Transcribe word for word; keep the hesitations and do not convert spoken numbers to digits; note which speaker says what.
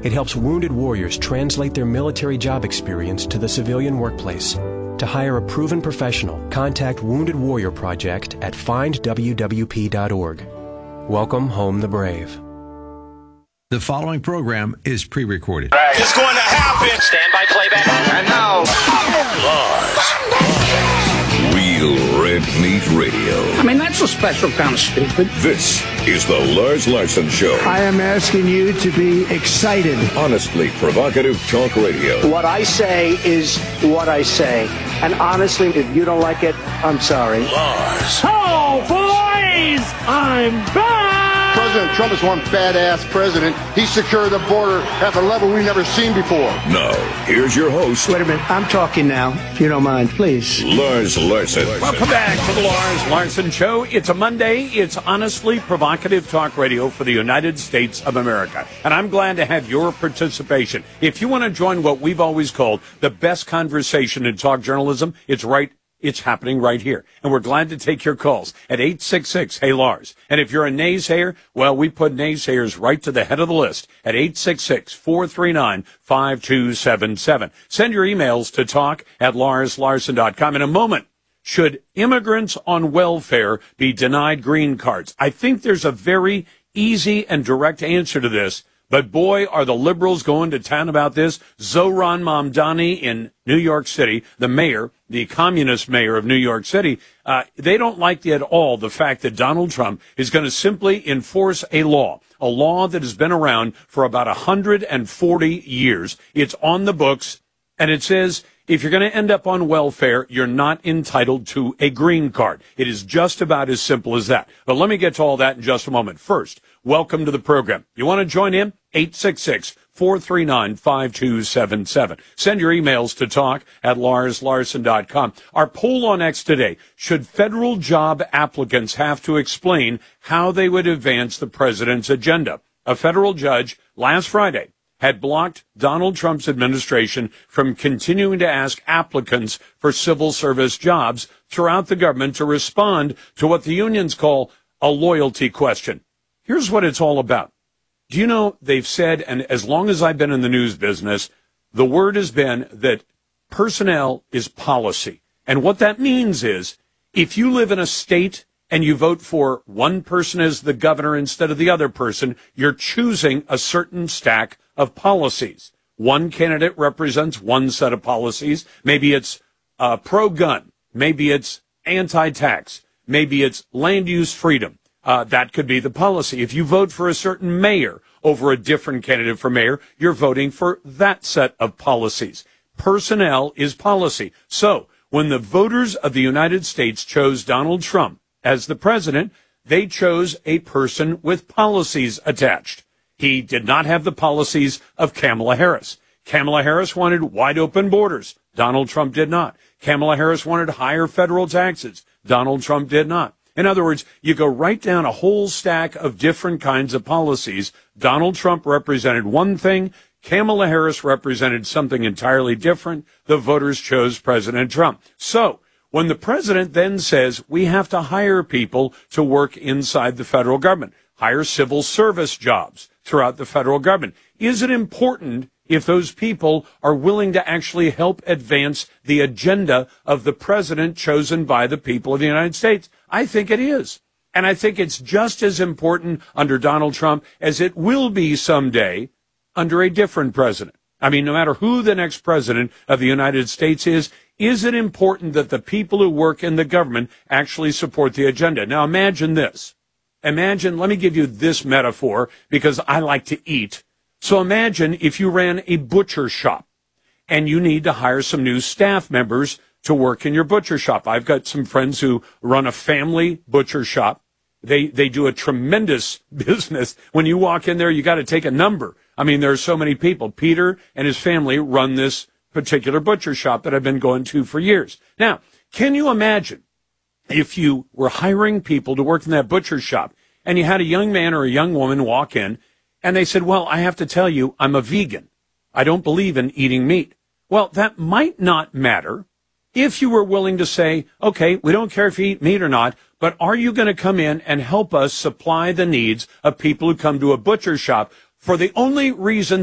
Speaker 1: It helps wounded warriors translate their military job experience to the civilian workplace. To hire a proven professional, contact Wounded Warrior Project at find w w p dot org. Welcome home the brave.
Speaker 2: The following program is pre-recorded.
Speaker 3: It's going to happen.
Speaker 4: Stand by playback.
Speaker 3: And now,
Speaker 5: Real Red Meat Radio.
Speaker 6: I mean, that's a special kind of stupid.
Speaker 5: This is the Lars Larson Show.
Speaker 7: I am asking you to be excited.
Speaker 5: Honestly provocative talk radio.
Speaker 8: What I say is what I say. And honestly, if you don't like it, I'm sorry.
Speaker 5: Lars.
Speaker 9: Oh, boys! I'm back!
Speaker 10: President Trump is one badass president. He secured the border at a level we've never seen before.
Speaker 5: Now, here's your host.
Speaker 7: Wait a minute. I'm talking now, if you don't mind, please.
Speaker 5: Lars Larson.
Speaker 4: Welcome back to the Lars Larson Show. It's a Monday. It's honestly provocative talk radio for the United States of America. And I'm glad to have your participation. If you want to join what we've always called the best conversation in talk journalism, it's right It's happening right here. And we're glad to take your calls at eight six six, hey Lars. And if you're a naysayer, well, we put naysayers right to the head of the list at eight six six, four three nine, five two seven seven. Send your emails to talk at lars larson dot com. In a moment, should immigrants on welfare be denied green cards? I think there's a very easy and direct answer to this. But boy, are the liberals going to town about this. Zohran Mamdani in New York City, the mayor, the communist mayor of New York City, uh, they don't like at all the fact that Donald Trump is going to simply enforce a law, a law that has been around for about one hundred forty years. It's on the books, and it says if you're going to end up on welfare, you're not entitled to a green card. It is just about as simple as that. But let me get to all that in just a moment. First, welcome to the program. You want to join in? eight six six, four three nine, five two seven seven. Send your emails to talk at lars larson dot com. Our poll on X today, should federal job applicants have to explain how they would advance the president's agenda? A federal judge last Friday had blocked Donald Trump's administration from continuing to ask applicants for civil service jobs throughout the government to respond to what the unions call a loyalty question. Here's what it's all about. Do you know, they've said, and as long as I've been in the news business, the word has been that personnel is policy. And what that means is if you live in a state and you vote for one person as the governor instead of the other person, you're choosing a certain stack of policies. One candidate represents one set of policies. Maybe it's uh, pro-gun. Maybe it's anti-tax. Maybe it's land use freedom. Uh, that could be the policy. If you vote for a certain mayor over a different candidate for mayor, you're voting for that set of policies. Personnel is policy. So when the voters of the United States chose Donald Trump as the president, they chose a person with policies attached. He did not have the policies of Kamala Harris. Kamala Harris wanted wide open borders. Donald Trump did not. Kamala Harris wanted higher federal taxes. Donald Trump did not. In other words, you go right down a whole stack of different kinds of policies. Donald Trump represented one thing. Kamala Harris represented something entirely different. The voters chose President Trump. So when the president then says we have to hire people to work inside the federal government, hire civil service jobs throughout the federal government, is it important if those people are willing to actually help advance the agenda of the president chosen by the people of the United States? I think it is. And I think it's just as important under Donald Trump as it will be someday under a different president. I mean, no matter who the next president of the United States is, is it important that the people who work in the government actually support the agenda? Now, imagine this. Imagine, let me give you this metaphor because I like to eat. So imagine if you ran a butcher shop and you need to hire some new staff members to work in your butcher shop. I've got some friends who run a family butcher shop. They they do a tremendous business. When you walk in there, you got to take a number. I mean, there are so many people. Peter and his family run this particular butcher shop that I've been going to for years. Now, can you imagine if you were hiring people to work in that butcher shop and you had a young man or a young woman walk in and they said, well, I have to tell you, I'm a vegan. I don't believe in eating meat. Well, that might not matter if you were willing to say, okay, we don't care if you eat meat or not, but are you going to come in and help us supply the needs of people who come to a butcher shop for the only reason